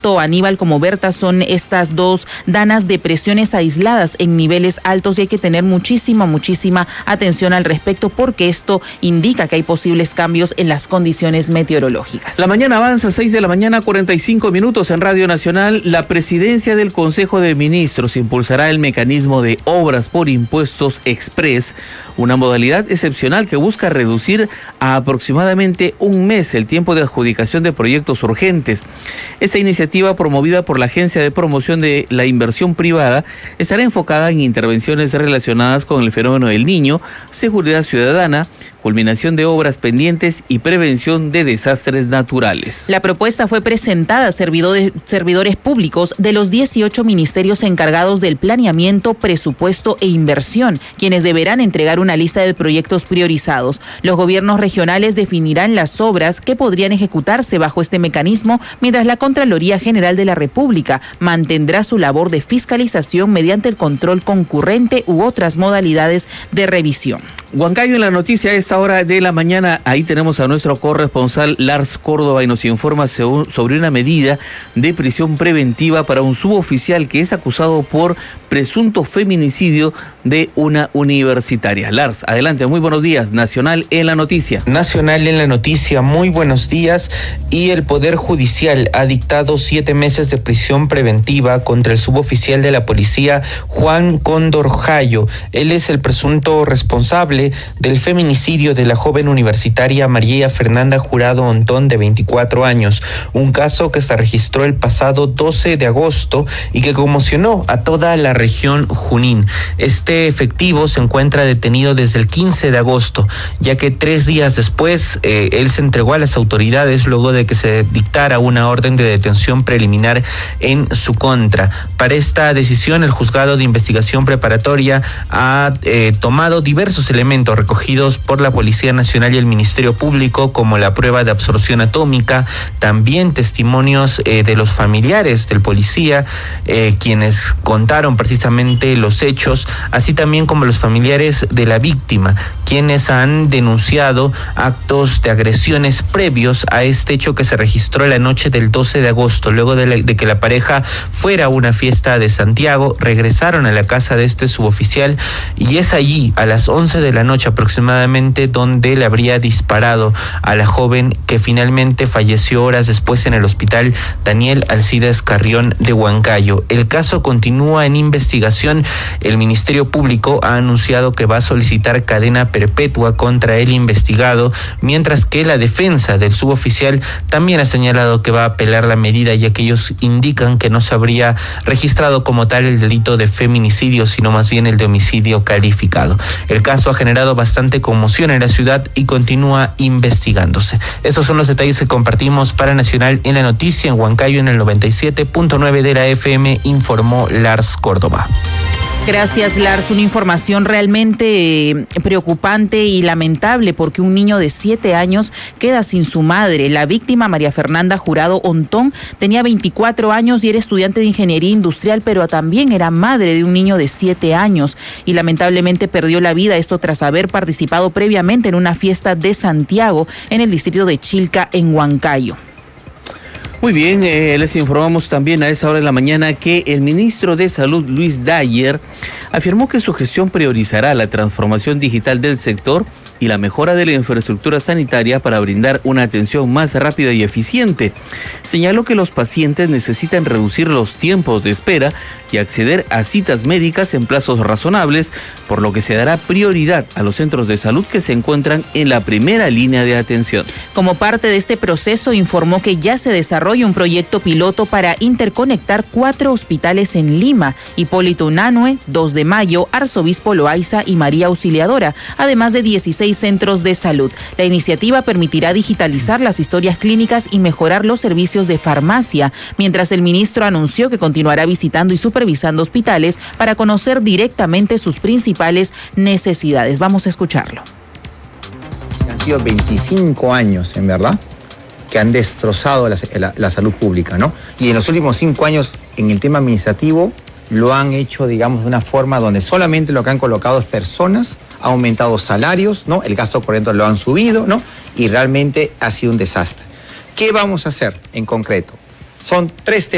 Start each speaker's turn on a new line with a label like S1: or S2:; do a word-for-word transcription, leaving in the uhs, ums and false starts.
S1: Aníbal como Berta son estas dos danas de presiones aisladas en niveles altos y hay que tener muchísima, muchísima atención al respecto porque esto indica que hay posibles cambios en las condiciones meteorológicas.
S2: La mañana avanza, seis de la mañana, cuarenta y cinco minutos en Radio Nacional. La presidencia del Consejo de Ministros impulsará el mecanismo de obras por impuestos express, una modalidad excepcional que busca reducir a aproximadamente un mes el tiempo de adjudicación de proyectos urgentes. Esta iniciativa promovida por la Agencia de Promoción de la Inversión Privada estará enfocada en intervenciones relacionadas con el fenómeno del Niño, seguridad ciudadana, culminación de obras pendientes y prevención de desastres naturales.
S1: La propuesta fue presentada a servidores, servidores públicos de los dieciocho ministerios encargados del planeamiento, presupuesto e inversión, quienes deberán entregar una lista de proyectos priorizados. Los gobiernos regionales definirán las obras que podrían ejecutarse bajo este mecanismo, mientras la Contraloría General de la República mantendrá su labor de fiscalización mediante el control concurrente u otras modalidades de revisión.
S2: Huancayo en la noticia a esta hora de la mañana. Ahí tenemos a nuestro corresponsal Lars Córdoba y nos informa sobre una medida de prisión preventiva para un suboficial que es acusado por presunto feminicidio de una universitaria. Lars, adelante, muy buenos días. Nacional en la noticia.
S3: Nacional en la noticia, muy buenos días. Y el Poder Judicial ha dictado siete meses de prisión preventiva contra el suboficial de la policía Juan Cóndor Jayo. Él es el presunto responsable del feminicidio de la joven universitaria María Fernanda Jurado Ontón, de veinticuatro años, un caso que se registró el pasado doce de agosto y que conmocionó a toda la región Junín. Este efectivo se encuentra detenido desde el quince de agosto, ya que tres días después eh, él se entregó a las autoridades luego de que se dictara una orden de detención preliminar en su contra. Para esta decisión, el juzgado de investigación preparatoria ha eh, tomado diversos elementos recogidos por la Policía Nacional y el Ministerio Público, como la prueba de absorción atómica, también testimonios eh, de los familiares del policía, eh, quienes contaron precisamente los hechos, así también como los familiares de la víctima, quienes han denunciado actos de agresiones previos a este hecho que se registró la noche del doce de agosto, luego de, la, de que la pareja fuera a una fiesta de Santiago, regresaron a la casa de este suboficial y es allí a las once de la noche aproximadamente donde le habría disparado a la joven, que finalmente falleció horas después en el hospital Daniel Alcides Carrión de Huancayo. El caso continúa en investigación. El Ministerio Público ha anunciado que va a solicitar cadena perpetua contra el investigado, mientras que la defensa del suboficial también ha señalado que va a apelar la medida, ya que ellos indican que no se habría registrado como tal el delito de feminicidio, sino más bien el de homicidio calificado. El caso ha generado bastante conmoción en la ciudad y continúa investigándose. Estos son los detalles que compartimos para Nacional en la noticia. En Huancayo, en el noventa y siete punto nueve de la F M, informó Lars Córdoba.
S1: Gracias, Lars. Una información realmente eh, preocupante y lamentable porque un niño de siete años queda sin su madre. La víctima, María Fernanda Jurado Ontón, tenía veinticuatro años y era estudiante de ingeniería industrial, pero también era madre de un niño de siete años y lamentablemente perdió la vida, esto tras haber participado previamente en una fiesta de Santiago en el distrito de Chilca, en Huancayo.
S2: Muy bien, eh, les informamos también a esa hora de la mañana que el ministro de Salud, Luis Dyer, afirmó que su gestión priorizará la transformación digital del sector y la mejora de la infraestructura sanitaria para brindar una atención más rápida y eficiente. Señaló que los pacientes necesitan reducir los tiempos de espera y acceder a citas médicas en plazos razonables, por lo que se dará prioridad a los centros de salud que se encuentran en la primera línea de atención.
S1: Como parte de este proceso, informó que ya se desarrolla un proyecto piloto para interconectar cuatro hospitales en Lima: Hipólito Unanue, dos de mayo, Arzobispo Loaiza y María Auxiliadora, además de dieciséis centros de salud. La iniciativa permitirá digitalizar las historias clínicas y mejorar los servicios de farmacia, mientras el ministro anunció que continuará visitando y supervisando hospitales para conocer directamente sus principales necesidades. Vamos a escucharlo.
S4: Han sido veinticinco años, en verdad, que han destrozado la, la, la salud pública, ¿no? Y en los últimos cinco años, en el tema administrativo, lo han hecho, digamos, de una forma donde solamente lo que han colocado es personas, ha aumentado salarios, ¿no? El gasto corriente lo han subido, ¿no? Y realmente ha sido un desastre. ¿Qué vamos a hacer en concreto? Son tres temas.